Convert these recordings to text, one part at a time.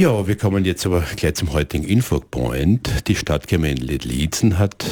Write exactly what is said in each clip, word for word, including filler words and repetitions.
Ja, wir kommen jetzt aber gleich zum heutigen Infopoint. Die Stadtgemeinde Liezen hat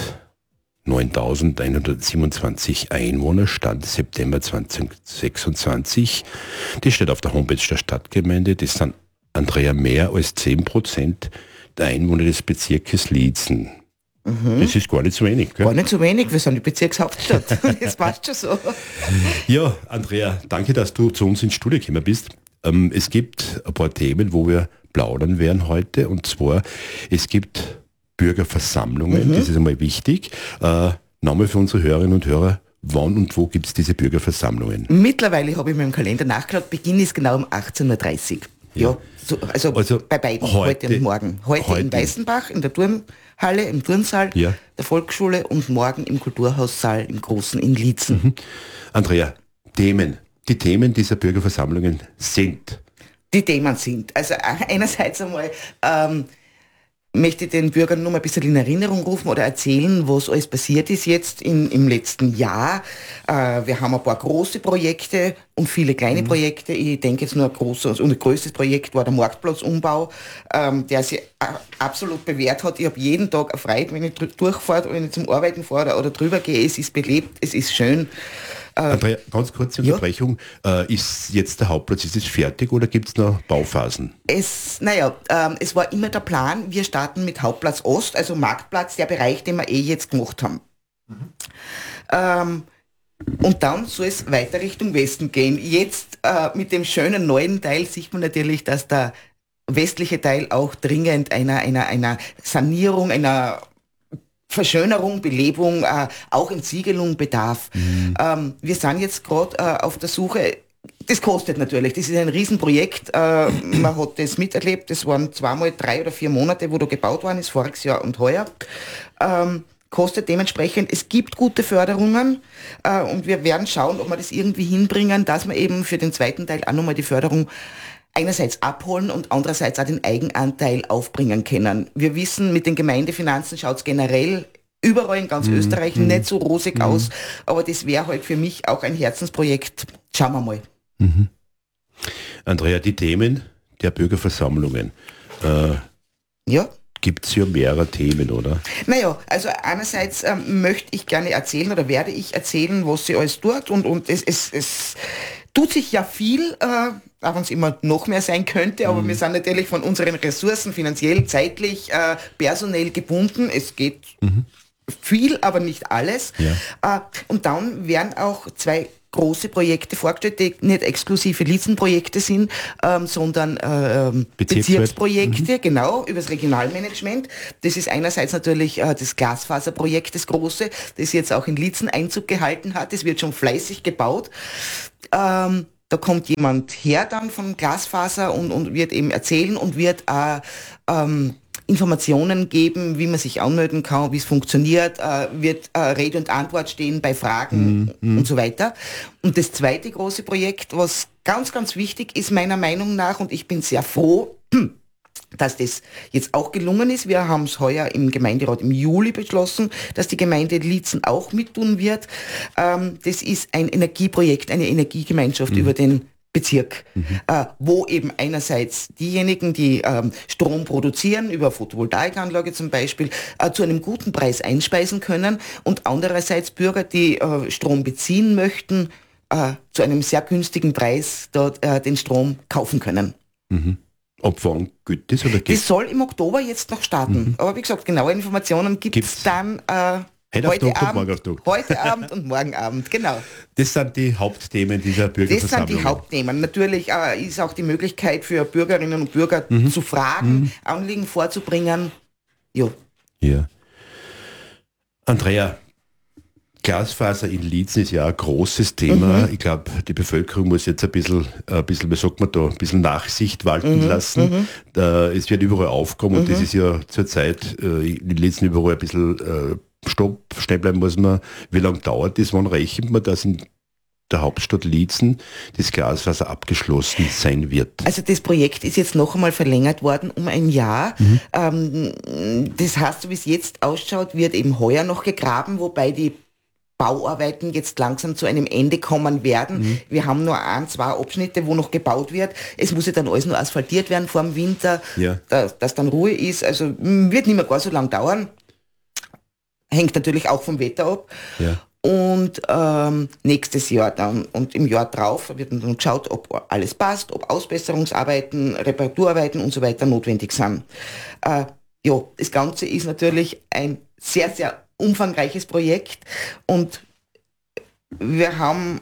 neuntausendeinhundertsiebenundzwanzig Einwohner, Stand September zweitausendsechsundzwanzig. Das steht auf der Homepage der Stadtgemeinde. Das sind, Andrea, mehr als zehn Prozent der Einwohner des Bezirkes Liezen. Mhm. Das ist gar nicht so wenig, gell? Gar nicht so wenig, wir sind die Bezirkshauptstadt. Das passt schon so. Ja, Andrea, danke, dass du zu uns ins Studio gekommen bist. Ähm, es gibt ein paar Themen, wo wir plaudern werden heute. Und zwar, es gibt Bürgerversammlungen, mhm. das ist einmal wichtig. Äh, Nochmal für unsere Hörerinnen und Hörer, wann und wo gibt es diese Bürgerversammlungen? Mittlerweile habe ich mir im Kalender nachgeschaut, Beginn ist genau um achtzehn Uhr dreißig. Ja, ja so, also, also bei beiden, heute, heute und morgen. Heute, heute in Weißenbach, in der Turnhalle, im Turnsaal ja. der Volksschule und morgen im Kulturhaussaal im Großen in Liezen. Mhm. Andrea, Themen. Die Themen dieser Bürgerversammlungen sind? Die Themen sind, also einerseits einmal ähm, möchte ich den Bürgern nur mal ein bisschen in Erinnerung rufen oder erzählen, was alles passiert ist jetzt in, im letzten Jahr. Äh, wir haben ein paar große Projekte und viele kleine mhm. Projekte. Ich denke jetzt nur ein großes und ein größtes Projekt war der Marktplatzumbau, ähm, der sich absolut bewährt hat. Ich habe jeden Tag erfreut, wenn ich durchfahre, wenn ich zum Arbeiten fahre oder drüber gehe. Es ist belebt, es ist schön. Andrea, ganz kurze Unterbrechung. Ja. Äh, ist jetzt der Hauptplatz, ist es fertig oder gibt es noch Bauphasen? Es, naja, ähm, es war immer der Plan, wir starten mit Hauptplatz Ost, also Marktplatz, der Bereich, den wir eh jetzt gemacht haben. Mhm. Ähm, und dann soll es weiter Richtung Westen gehen. Jetzt äh, mit dem schönen neuen Teil sieht man natürlich, dass der westliche Teil auch dringend einer, einer, einer Sanierung, einer Verschönerung, Belebung, äh, auch Entsiegelung bedarf. Mhm. Ähm, wir sind jetzt gerade äh, auf der Suche, das kostet natürlich, das ist ein Riesenprojekt, äh, man hat das miterlebt, das waren zweimal drei oder vier Monate, wo da gebaut worden ist, voriges Jahr und heuer. Ähm, kostet dementsprechend, es gibt gute Förderungen äh, und wir werden schauen, ob wir das irgendwie hinbringen, dass wir eben für den zweiten Teil auch nochmal die Förderung einerseits abholen und andererseits auch den Eigenanteil aufbringen können. Wir wissen, mit den Gemeindefinanzen schaut es generell überall in ganz mm, Österreich mm, nicht so rosig mm. aus, aber das wäre halt für mich auch ein Herzensprojekt. Schauen wir mal. Mhm. Andrea, die Themen der Bürgerversammlungen. Äh, ja. Gibt es ja mehrere Themen, oder? Naja, also einerseits ähm, möchte ich gerne erzählen oder werde ich erzählen, was sie alles tut und, und es, es, es tut sich ja viel, äh, auch wenn es immer noch mehr sein könnte, aber mhm. wir sind natürlich von unseren Ressourcen finanziell, zeitlich, äh, personell gebunden. Es geht mhm. viel, aber nicht alles. Ja. Äh, und dann werden auch zwei große Projekte vorgestellt, die nicht exklusive Liezen-Projekte sind, ähm, sondern äh, Bezirksprojekte, mhm. genau, über das Regionalmanagement. Das ist einerseits natürlich äh, das Glasfaserprojekt, das große, das jetzt auch in Liezen Einzug gehalten hat. Es wird schon fleißig gebaut. Ähm, da kommt jemand her dann von Glasfaser und, und wird eben erzählen und wird äh, ähm, Informationen geben, wie man sich anmelden kann, wie es funktioniert, äh, wird äh, Rede und Antwort stehen bei Fragen mm, mm. und so weiter. Und das zweite große Projekt, was ganz, ganz wichtig ist meiner Meinung nach, und ich bin sehr froh, dass das jetzt auch gelungen ist. Wir haben es heuer im Gemeinderat im Juli beschlossen, dass die Gemeinde Liezen auch mittun wird. Ähm, das ist ein Energieprojekt, eine Energiegemeinschaft mhm. über den Bezirk, mhm. äh, wo eben einerseits diejenigen, die ähm, Strom produzieren, über Photovoltaikanlage zum Beispiel, äh, zu einem guten Preis einspeisen können und andererseits Bürger, die äh, Strom beziehen möchten, äh, zu einem sehr günstigen Preis dort äh, den Strom kaufen können. Mhm. Ab wann gilt das? Oder das soll im Oktober jetzt noch starten. Mhm. Aber wie gesagt, genaue Informationen gibt es dann äh, heute, Abend, heute Abend und morgen Abend. Genau. Das sind die Hauptthemen dieser Bürgerversammlung. Das sind die Hauptthemen. Natürlich äh, ist auch die Möglichkeit für Bürgerinnen und Bürger mhm. zu fragen, mhm. Anliegen vorzubringen. Jo. Ja. Andrea, Glasfaser in Liezen ist ja ein großes Thema. Mhm. Ich glaube, die Bevölkerung muss jetzt ein bisschen, ein bisschen, wie sagt man da, ein bisschen Nachsicht walten mhm. lassen. Mhm. Da, es wird überall aufkommen mhm. und das ist ja zurzeit äh, in Liezen überall ein bisschen äh, Stopp, stehen bleiben muss man. Wie lange dauert das? Wann rechnet man, dass in der Hauptstadt Liezen das Glasfaser abgeschlossen sein wird? Also das Projekt ist jetzt noch einmal verlängert worden um ein Jahr. Mhm. Ähm, das heißt, so wie es jetzt ausschaut, wird eben heuer noch gegraben, wobei die Bauarbeiten jetzt langsam zu einem Ende kommen werden. Mhm. Wir haben nur ein, zwei Abschnitte, wo noch gebaut wird. Es muss ja dann alles nur asphaltiert werden vor dem Winter, ja. dass, dass dann Ruhe ist. Also wird nicht mehr gar so lang dauern. Hängt natürlich auch vom Wetter ab. Ja. Und ähm, nächstes Jahr dann und im Jahr drauf wird dann geschaut, ob alles passt, ob Ausbesserungsarbeiten, Reparaturarbeiten und so weiter notwendig sind. Äh, ja, das Ganze ist natürlich ein sehr, sehr umfangreiches Projekt und wir haben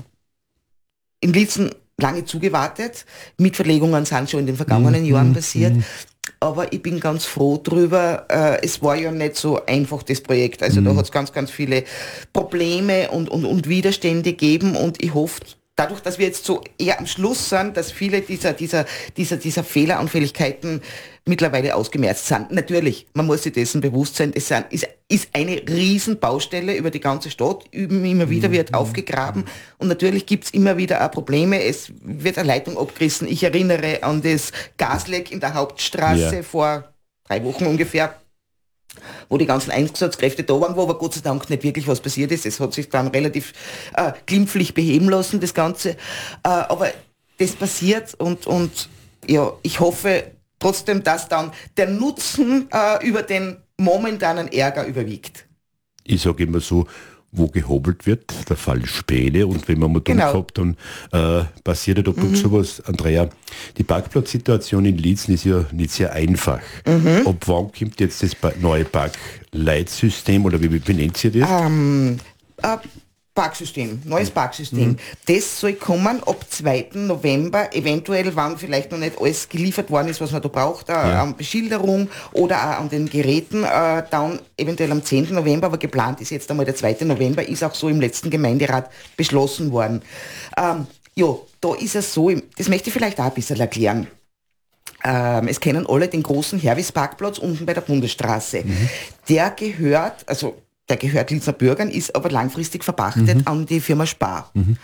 in Lietzen lange zugewartet. Mitverlegungen sind schon in den vergangenen mhm. Jahren passiert. Mhm. Aber ich bin ganz froh drüber. Äh, es war ja nicht so einfach, das Projekt. Also mhm. da hat es ganz, ganz viele Probleme und, und, und Widerstände gegeben und ich hoffe, dadurch, dass wir jetzt so eher am Schluss sind, dass viele dieser, dieser, dieser, dieser Fehleranfälligkeiten mittlerweile ausgemerzt sind. Natürlich, man muss sich dessen bewusst sein, es sind, ist, ist eine Riesenbaustelle über die ganze Stadt, immer wieder wird aufgegraben und natürlich gibt's immer wieder auch Probleme, es wird eine Leitung abgerissen. Ich erinnere an das Gasleck in der Hauptstraße ja. vor drei Wochen ungefähr, wo die ganzen Einsatzkräfte da waren, wo aber Gott sei Dank nicht wirklich was passiert ist. Es hat sich dann relativ äh, glimpflich beheben lassen, das Ganze. Äh, aber das passiert und, und ja, ich hoffe trotzdem, dass dann der Nutzen äh, über den momentanen Ärger überwiegt. Ich sage immer so, wo gehobelt wird, der Fall Späne und wenn man mal genau. gehabt, dann äh, passiert halt ab und zu was. Andrea, die Parkplatzsituation in Lietzen ist ja nicht sehr einfach. Mhm. Ab wann kommt jetzt das neue Parkleitsystem oder wie, wie nennt ihr das? Ähm, äh, Parksystem, neues Parksystem. Mhm. Das soll kommen ab zweiten November, eventuell, wann vielleicht noch nicht alles geliefert worden ist, was man da braucht, äh, ja. an Beschilderung oder auch an den Geräten, äh, dann eventuell am zehnten November, aber geplant ist jetzt einmal der zweite November, ist auch so im letzten Gemeinderat beschlossen worden. Ähm, ja, da ist es so, das möchte ich vielleicht auch ein bisschen erklären. Ähm, es kennen alle den großen Herwis-Parkplatz unten bei der Bundesstraße. Mhm. Der gehört, also Der gehört Lietzner Bürgern, ist aber langfristig verpachtet mhm. an die Firma Spar. Mhm.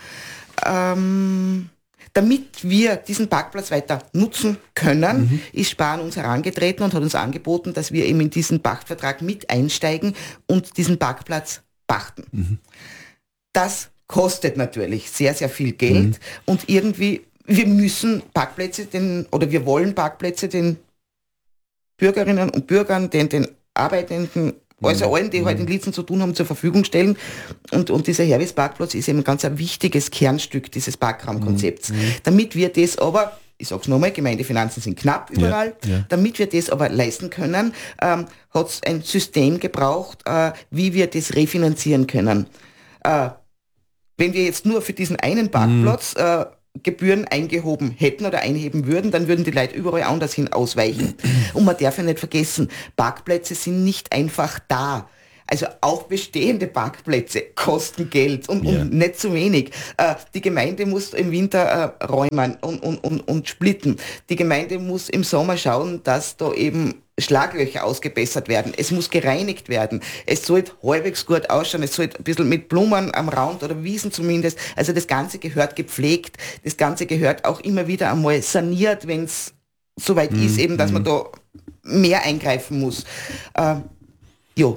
Ähm, damit wir diesen Parkplatz weiter nutzen können, mhm. ist Spar an uns herangetreten und hat uns angeboten, dass wir eben in diesen Pachtvertrag mit einsteigen und diesen Parkplatz pachten. Mhm. Das kostet natürlich sehr, sehr viel Geld mhm. und irgendwie, wir müssen Parkplätze, den, oder wir wollen Parkplätze den Bürgerinnen und Bürgern, den, den Arbeitenden, also allen, die mhm. halt in Lietzen zu tun haben, zur Verfügung stellen. Und, und dieser Herwis-Parkplatz ist eben ein ganz ein wichtiges Kernstück dieses Parkraumkonzepts. Mhm. Damit wir das aber, ich sag's nochmal, Gemeindefinanzen sind knapp überall, ja, ja. damit wir das aber leisten können, ähm, hat es ein System gebraucht, äh, wie wir das refinanzieren können. Äh, wenn wir jetzt nur für diesen einen Parkplatz mhm. äh, Gebühren eingehoben hätten oder einheben würden, dann würden die Leute überall anders hin ausweichen. Und man darf ja nicht vergessen, Parkplätze sind nicht einfach da. Also auch bestehende Parkplätze kosten Geld und, ja. und nicht zu wenig. Äh, die Gemeinde muss im Winter äh, räumen und, und, und, und splitten. Die Gemeinde muss im Sommer schauen, dass da eben Schlaglöcher ausgebessert werden. Es muss gereinigt werden. Es sollte halbwegs gut ausschauen. Es sollte ein bisschen mit Blumen am Rand oder Wiesen zumindest. Also das Ganze gehört gepflegt. Das Ganze gehört auch immer wieder einmal saniert, wenn es soweit mm, ist, eben, dass mm. man da mehr eingreifen muss. Äh, ja.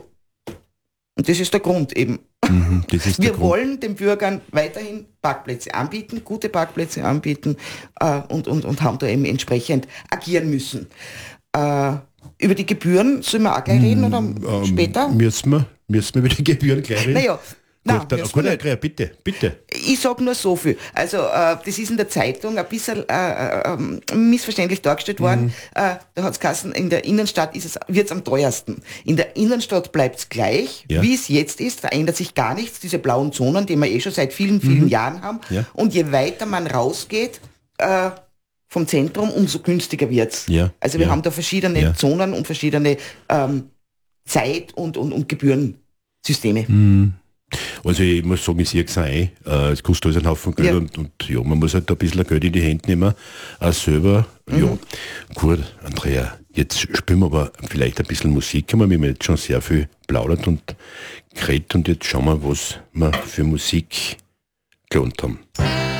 Und das ist der Grund eben. Mhm, das ist Wir der wollen Grund. den Bürgern weiterhin Parkplätze anbieten, gute Parkplätze anbieten äh, und, und, und haben da eben entsprechend agieren müssen. Äh, über die Gebühren sollen wir auch gleich reden oder ähm, später? Müssen wir, müssen wir über die Gebühren gleich reden? Naja, Nein, gut, dann, gut, Andrea, bitte, bitte. Ich sage nur so viel. Also äh, das ist in der Zeitung ein bisschen äh, äh, missverständlich dargestellt worden. Mhm. Äh, da hat es geheißen, in der Innenstadt wird es am teuersten. In der Innenstadt bleibt es gleich, ja. wie es jetzt ist. Da ändert sich gar nichts. Diese blauen Zonen, die wir eh schon seit vielen, vielen mhm. Jahren haben. Ja. Und je weiter man rausgeht äh, vom Zentrum, umso günstiger wird es. Ja. Also wir ja. haben da verschiedene ja. Zonen und verschiedene ähm, Zeit- und, und, und Gebührensysteme. Mhm. Also ich muss sagen, ich sehe es ein, äh, es kostet alles einen Haufen Geld ja. Und, und ja, man muss halt da ein bisschen Geld in die Hände nehmen, auch selber. Mhm. Ja, gut, Andrea, jetzt spielen wir aber vielleicht ein bisschen Musik, wir haben jetzt schon sehr viel plaudert und geredet und jetzt schauen wir, was wir für Musik gelernt haben.